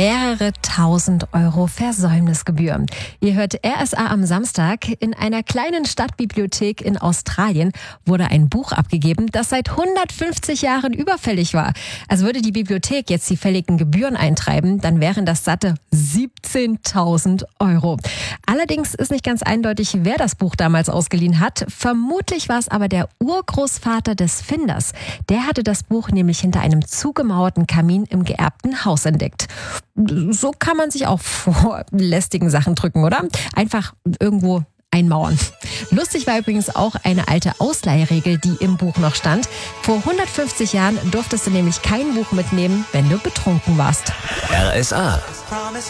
Mehrere tausend Euro Versäumnisgebühr. Ihr hört RSA am Samstag. In einer kleinen Stadtbibliothek in Australien wurde ein Buch abgegeben, das seit 150 Jahren überfällig war. Also würde die Bibliothek jetzt die fälligen Gebühren eintreiben, dann wären das satte 17.000 Euro. Allerdings ist nicht ganz eindeutig, wer das Buch damals ausgeliehen hat. Vermutlich war es aber der Urgroßvater des Finders. Der hatte das Buch nämlich hinter einem zugemauerten Kamin im geerbten Haus entdeckt. So kann man sich auch vor lästigen Sachen drücken, oder? Einfach irgendwo einmauern. Lustig war übrigens auch eine alte Ausleihregel, die im Buch noch stand. Vor 150 Jahren durftest du nämlich kein Buch mitnehmen, wenn du betrunken warst. RSA.